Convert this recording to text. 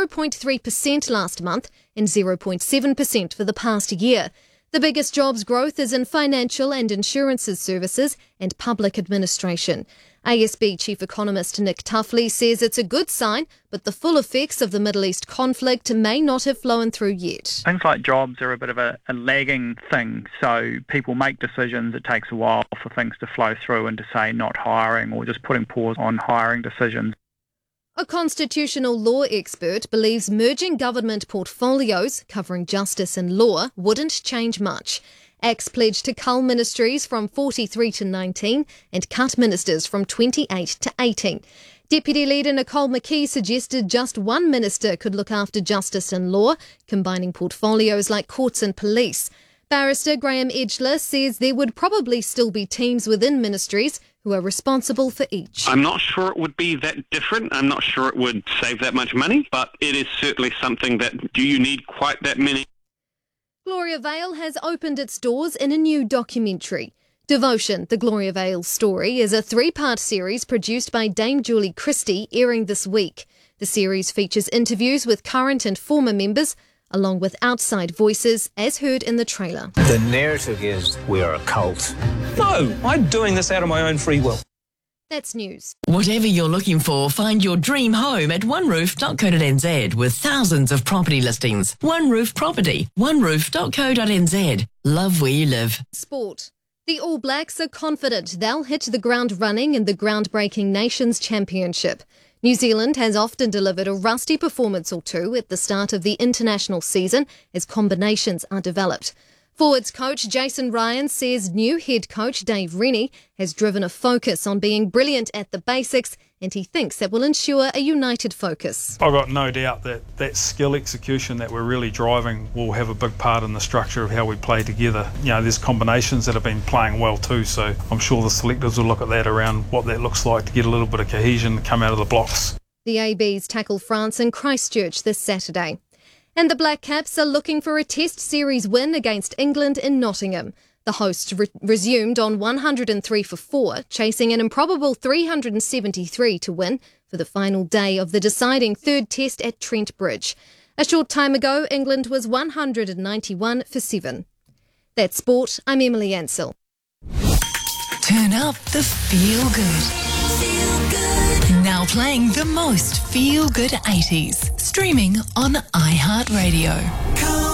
0.3% last month and 0.7% for the past year. The biggest jobs growth is in financial and insurances services and public administration. ASB Chief Economist Nick Tuffley says it's a good sign, but the full effects of the Middle East conflict may not have flown through yet. Things like jobs are a bit of a lagging thing, so people make decisions. It takes a while for things to flow through and to say not hiring or just putting pause on hiring decisions. A constitutional law expert believes merging government portfolios covering justice and law wouldn't change much. ACT's pledged to cull ministries from 43 to 19 and cut ministers from 28 to 18. Deputy Leader Nicole McKee suggested just one minister could look after justice and law, combining portfolios like courts and police. Barrister Graham Edgler says there would probably still be teams within ministries who are responsible for each. I'm not sure it would be that different. I'm not sure it would save that much money, but it is certainly something that, do you need quite that many? Gloria Vale has opened its doors in a new documentary. Devotion, the Gloria Vale story, is a 3-part series produced by Dame Julie Christie, airing this week. The series features interviews with current and former members, along with outside voices, as heard in the trailer. The narrative is we are a cult. No, I'm doing this out of my own free will. That's news. Whatever you're looking for, find your dream home at oneroof.co.nz with thousands of property listings. One Roof Property, oneroof.co.nz. Love where you live. Sport. The All Blacks are confident they'll hit the ground running in the groundbreaking Nations Championship. New Zealand has often delivered a rusty performance or two at the start of the international season as combinations are developed. Forwards coach Jason Ryan says new head coach Dave Rennie has driven a focus on being brilliant at the basics, and he thinks that will ensure a united focus. I've got no doubt that skill execution that we're really driving will have a big part in the structure of how we play together. You know, there's combinations that have been playing well too, so I'm sure the selectors will look at that around what that looks like to get a little bit of cohesion come out of the blocks. The ABs tackle France in Christchurch this Saturday. And the Black Caps are looking for a Test Series win against England in Nottingham. The hosts resumed on 103 for 4, chasing an improbable 373 to win for the final day of the deciding third Test at Trent Bridge. A short time ago, England was 191 for 7. That's sport. I'm Emily Ansell. Turn up the feel good. Now playing the most feel good 80s. Streaming on iHeartRadio.